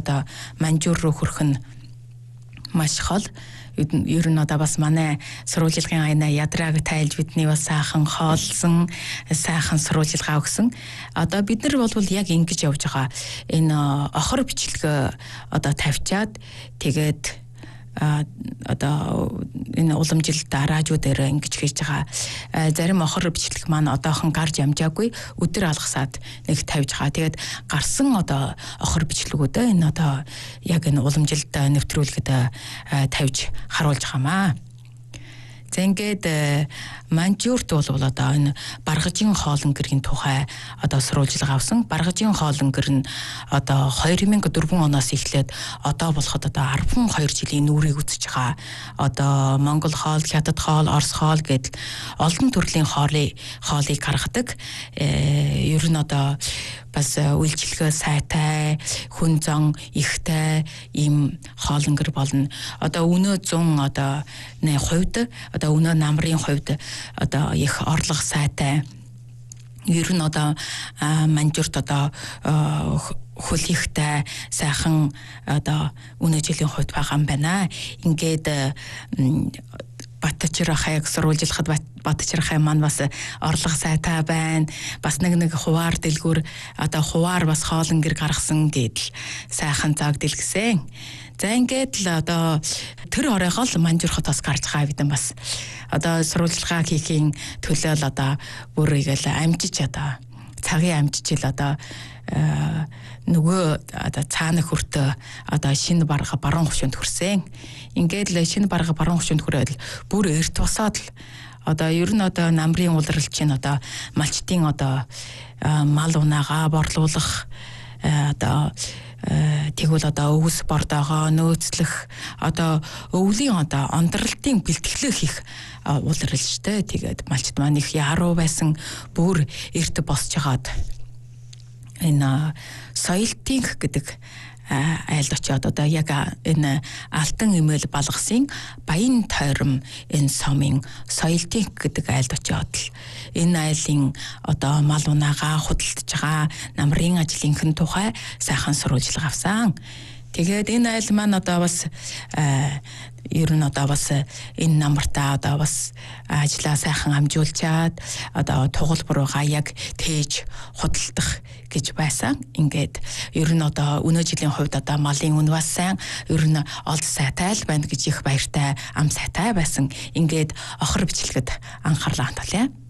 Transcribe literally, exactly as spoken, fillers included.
одоо манжуур руу хүрэх нь маш хол. Ер нь одоо бас манай сурвалжилгын айна ядрааг тайлж бидний бас сайхан хоолсон сайхан сурвалжилгаа өгсөн. Одоо бид нар бол яг ингэж явж байгаа. Энэ охор бичлэг одоо тавьчаад тэгээд одоо энэ уламжилт радиодээр ингэж хийж байгаа. Зарим охор бичлэг маань одоохон гарч амжаагүй өдөр алгасаад нэг тавьж байгаа. Тэгээд гарсан одоо охор бичлэгүүдээ энэ одоо яг энэ уламжилт нэвтрүүлгэд тавьж харуулж байгаамаа. За ингээд манжуурт бол одоо энэ баргажийн хоолн гэргийн тухай одоо сурвалжилга авсан. Баргажийн хоолн гэр нь одоо две тысячи четыре оноос эхлээд одоо болоход одоо twelve жилийн нүрийг үзэж байгаа. Одоо Монгол хоол, Хятад хоол, Орос хоол гэдэл олон төрлийн хоолыг хоолыг гаргадаг. Э ер нь одоо бас үйлчлэгээ сайтай, хүн зан ихтэй ийм хоолн гэр болно. Одоо өнөө зүүн одоо нэ хувьд одоо өнөө намрын хувьд одоо их орлого сайтай. Ер нь одоо манжурт одоо хөл ихтэй сайхан одоо өнөө жилийн хувьд байгаа юм байна. Ингээд Батчир хаяг сурвалжилахад Батчир хай маань бас орлого сайтай байна. Бас нэг нэг хуваар дэлгүүр одоо хуваар бас хоолн гэр гаргасан гэдэл сайхан заагдэлгсэн. За ингээд л одоо тэр оройгоо л манжуур хотоос гарч байгаа бид бас одоо сурвалжилгаа хийхийн төлөө л одоо бүрийгэл амжиж одоо цагийн амжиж л одоо нөгөө одоо цаана хүртэ одоо шинэ барга баруун хушуунд хүрсэн. Ингээд л шинэ барга баруун хушуунд хүрээд бүр эрт босоод л одоо ер нь одоо намрын улиралчин одоо малчтын одоо мал унаагаа борлуулах одоо тэгвэл одоо өвс бордоогоо нөөцлөх одоо өвлийн одоо ондралтын бэлтгэлээ хийх улирал штэ. Тэгээд малчт маань их яруу байсан бүр эрт босч хагаад энэ соёлтын гэдэг айлд очиод одоо яг энэ алтан эмээл балгасын баян тойром энэ сомын соёлтын гэдэг айлд очиод л энэ айлын одоо мал унаагаа худалдаж байгаа намрын ажлынхын тухай сайхан сурвалжилга авсан. Тэгээд энэ айл маань одоо бас ер нь одоо бас энэ намартаа одоо бас ажлаа сайхан амжуулчаад одоо тугалбар руугаа яг тээж худалдах гэж байсан. Ингээд ер нь одоо өнөө жилийн хувьд одоо малын үн бас сайн, ер нь олд сайтай л байна гэж их баяртай, ам сайтай байсан. Ингээд охор бичлэгэд анхаарлаа хандуулъя.